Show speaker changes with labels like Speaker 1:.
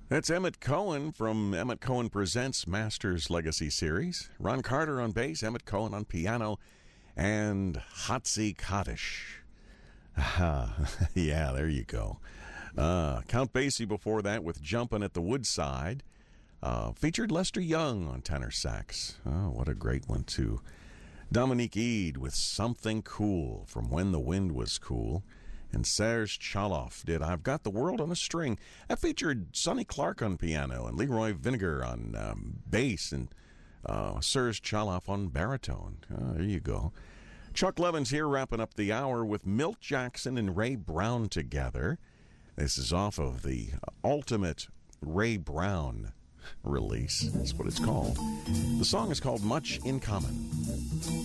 Speaker 1: That's Emmett Cohen from Emmett Cohen Presents Masters Legacy Series. Ron Carter on bass, Emmett Cohen on piano, and Hatzi Kaddish. Yeah, there you go. Count Basie before that with Jumpin' at the Woodside. Featured Lester Young on tenor sax. Oh, what a great one, too. Dominique Eade with Something Cool from When the Wind Was Cool. And Serge Chaloff did I've Got the World on a String. That featured Sonny Clark on piano and Leroy Vinegar on bass and Serge Chaloff on baritone. There you go. Chuck Levins here wrapping up the hour with Milt Jackson and Ray Brown together. This is off of the Ultimate Ray Brown release. That's what it's called. The song is called Much in Common.